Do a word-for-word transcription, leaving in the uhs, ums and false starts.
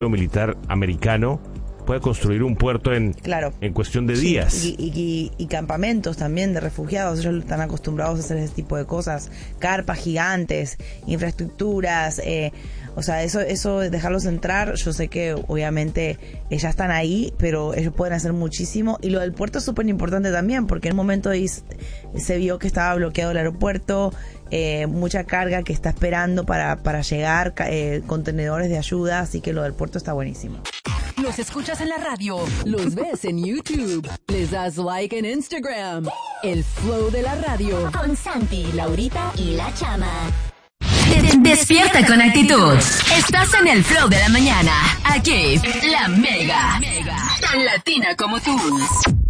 militar americano puede construir un puerto en, claro. en cuestión de Sí, días. Y, y, y, y campamentos también de refugiados, ellos están acostumbrados a hacer ese tipo de cosas, carpas gigantes, infraestructuras, eh, o sea, eso, eso dejarlos entrar, yo sé que obviamente eh, ya están ahí, pero ellos pueden hacer muchísimo. Y lo del puerto es súper importante también, porque en un momento ahí se vio que estaba bloqueado el aeropuerto, eh, mucha carga que está esperando para, para llegar, eh, contenedores de ayuda, así que lo del puerto está buenísimo. Los escuchas en la radio, los ves en YouTube, les das like en Instagram. El flow de la radio. Con Santi, Laurita y La Chama. Despierta con actitud. Estás en el flow de la mañana. Aquí, la Mega. Tan latina como tú.